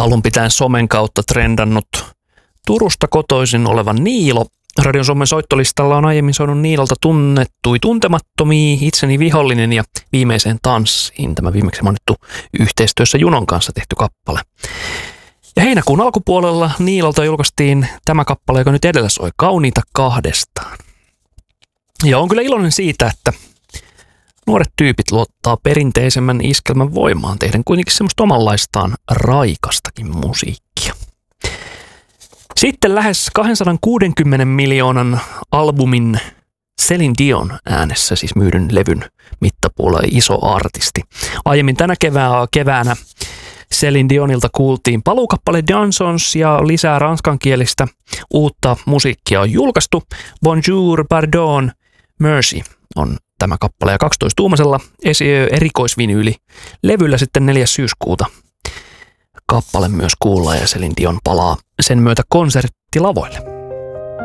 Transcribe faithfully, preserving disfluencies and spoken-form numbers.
alun pitäen somen kautta trendannut Turusta kotoisin oleva Niilo. Radion Suomen soittolistalla on aiemmin soinut Niilolta Tunnettui tuntemattomia, Itseni vihollinen ja Viimeiseen tanssiin. Tämä viimeksi mainittu yhteistyössä Junon kanssa tehty kappale. Ja heinäkuun alkupuolella Niilolta julkaistiin tämä kappale, joka nyt edellä soi, Kauniita kahdestaan. Ja on kyllä iloinen siitä, että nuoret tyypit luottaa perinteisemmän iskelmän voimaan, tehden kuitenkin semmoista omanlaistaan raikastakin musiikkia. Sitten lähes kaksisataakuusikymmentä miljoonan albumin Celine Dion äänessä, siis myydyn levyn mittapuolella iso artisti. Aiemmin tänä kevää, keväänä Celine Dionilta kuultiin paluukappale Dansons ja lisää ranskankielistä uutta musiikkia on julkaistu. Bonjour, pardon, merci on tämä kappale ja kaksitoista-tuumaisella erikoisvinyyli levyllä sitten neljäs syyskuuta. Kappale myös kuullaan ja Celine Dion palaa sen myötä konserttilavoille.